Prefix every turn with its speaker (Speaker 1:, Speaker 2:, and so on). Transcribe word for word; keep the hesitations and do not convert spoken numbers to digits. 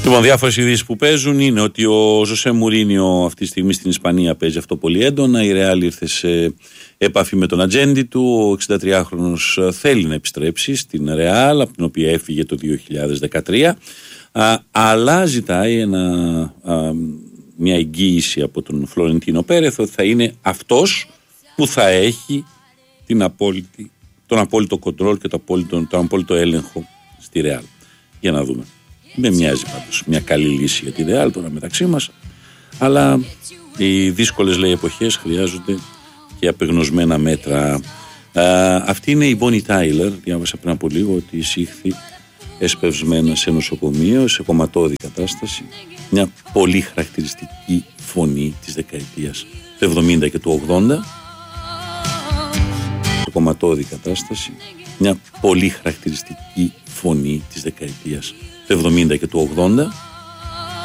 Speaker 1: Λοιπόν, διάφορες ειδήσεις που παίζουν είναι ότι ο Ζωσέ Μουρίνιο αυτή τη στιγμή στην Ισπανία παίζει αυτό πολύ έντονα. Η Ρεάλ ήρθε σε επαφή με τον ατζέντη του. Ο εξηντατριάχρονος θέλει να επιστρέψει στην Ρεάλ, από την οποία έφυγε το δύο χιλιάδες δεκατρία, α, αλλά ζητάει ένα, α, μια εγγύηση από τον Φλωρεντίνο Πέρεθ ότι θα είναι αυτός που θα έχει την απόλυτη, τον απόλυτο κοντρόλ και τον απόλυτο, τον απόλυτο έλεγχο στη Ρεάλ. Για να δούμε. Με μοιάζει πάντως μια καλή λύση για τη Ρεάλ τώρα μεταξύ μας, αλλά οι δύσκολες, λέει, εποχές χρειάζονται και απεγνωσμένα μέτρα. Α, αυτή είναι η Bonnie Tyler. Διάβασα πριν από λίγο ότι εισήχθη εσπευσμένα σε νοσοκομείο σε κομματώδη κατάσταση. Μια πολύ χαρακτηριστική φωνή της δεκαετίας του εβδομήντα και του ογδόντα. Σε κομματώδη κατάσταση. Μια πολύ χαρακτηριστική φωνή της δεκαετίας του εβδομήντα και του ογδόντα.